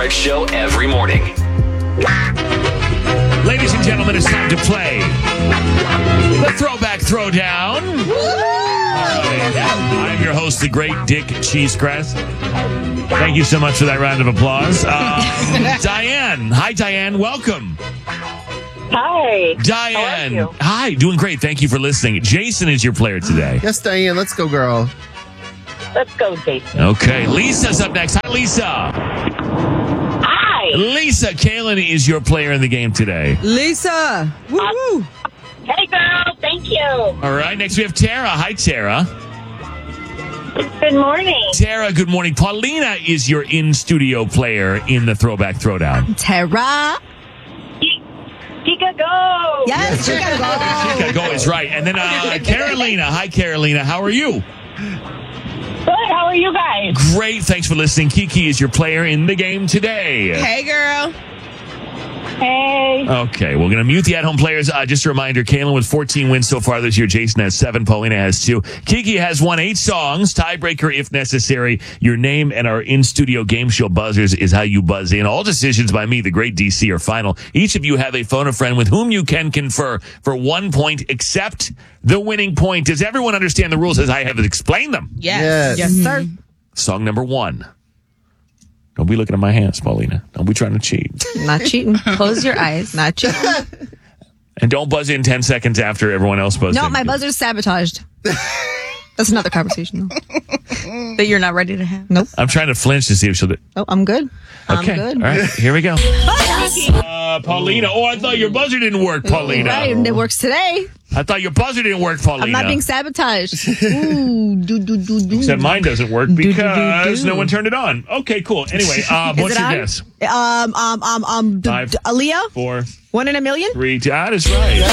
Break Show every morning. Ladies and gentlemen, it's time to play the Throwback Throwdown. I'm your host, the great Dick Cheesecrest. Thank you so much for that round of applause. Diane. Hi, Diane. Welcome. Hi. Diane. How are you? Hi. Doing great. Thank you for listening. Jason is your player today. Yes, Diane. Let's go, girl. Let's go, Jason. Okay. Lisa's up next. Hi, Lisa. Hi. Lisa, Kaylin is your player in the game today. Lisa. Woo-hoo. Hey, girl. Thank you. All right. Next, we have Tara. Hi, Tara. Good morning. Tara, good morning. Paulina is your in-studio player in the Throwback Throwdown. Tara. Chica, go. Yes, Chica, go. Chica, go is right. And then Carolina. Hi, Carolina. How are you? Good. How are you guys? Great. Thanks for listening. Kiki is your player in the game today. Hey, girl. Hey. Okay, we're going to mute the at-home players. Just a reminder, Kaylin with 14 wins so far this year. Jason has 7. Paulina has 2. Kiki has won 8 songs. Tiebreaker if necessary. Your name and our in-studio game show buzzers is how you buzz in. All decisions by me, the great DC, are final. Each of you have a phone a friend with whom you can confer for 1 point, except the winning point. Does everyone understand the rules as I have explained them? Yes. Yes, sir. Song number 1. Don't be looking at my hands, Paulina. Don't be trying to cheat. Not cheating. Close your eyes. Not cheating. And don't buzz in 10 seconds after everyone else buzzes in. No, my buzzer's sabotaged. That's another conversation, though. That you're not ready to have. Nope. I'm trying to flinch to see if she'll do. Oh, I'm good. Okay. I'm good. All right. Here we go. Paulina. Oh, I thought your buzzer didn't work, Paulina. Right, and it works today. I thought your buzzer didn't work, Paulina. I'm not being sabotaged. Ooh, do. Except mine doesn't work because no one turned it on. Okay, cool. Anyway, what's your guess? 5, Aaliyah? 4, 1 in a million. 3, 2. That is right.